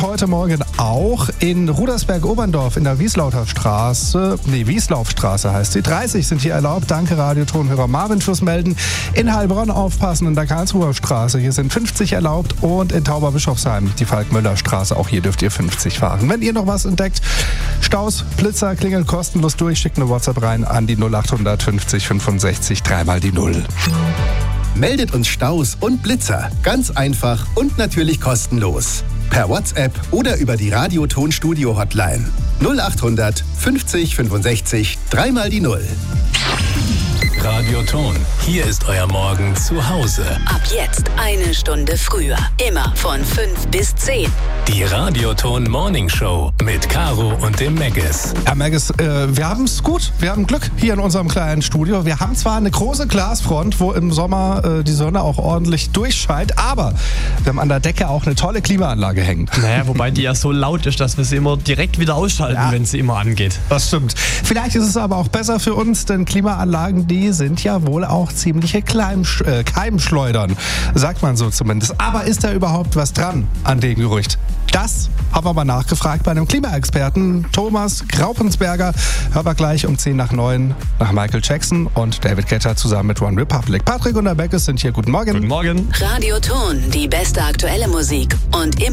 heute Morgen auch in Rudersberg-Oberndorf in der Wieslaufstraße heißt sie. 30 sind hier erlaubt. Danke Radiotonhörer Marvin fürs Melden. In Heilbronn aufpassen in der Karlsruher Straße. Hier sind 50 erlaubt und in Tauberbischofsheim die Falk-Möller-Straße. Auch hier dürft ihr 50 fahren. Wenn ihr noch was entdeckt, Staus, Blitzer, klingeln kostenlos durch. Schickt eine WhatsApp rein an die 0800 50 65 3 mal die 0. Meldet uns Staus und Blitzer. Ganz einfach und natürlich kostenlos. Per WhatsApp oder über die Radio-Ton-Studio-Hotline. 0800 50 65 3 mal die 0. Radioton, hier ist euer Morgen zu Hause. Ab jetzt eine Stunde früher. Immer von 5 bis 10. Die Radioton Morning Show mit Caro und dem Maggis. Herr Maggis, wir haben es gut. Wir haben Glück hier in unserem kleinen Studio. Wir haben zwar eine große Glasfront, wo im Sommer die Sonne auch ordentlich durchscheint, aber wir haben an der Decke auch eine tolle Klimaanlage hängen. Naja, wobei die ja so laut ist, dass wir sie immer direkt wieder ausschalten, wenn sie immer angeht. Das stimmt. Vielleicht ist es aber auch besser für uns, denn Klimaanlagen, die sind ja wohl auch ziemliche Keimschleudern, sagt man so zumindest. Aber ist da überhaupt was dran an dem Gerücht? Das haben wir mal nachgefragt bei einem Klimaexperten, Thomas Graupensberger. Hören wir gleich um 10 nach 9 nach Michael Jackson und David Guetta zusammen mit One Republic. Patrick und der Beckes sind hier. Guten Morgen. Guten Morgen. Radioton, die beste aktuelle Musik und immer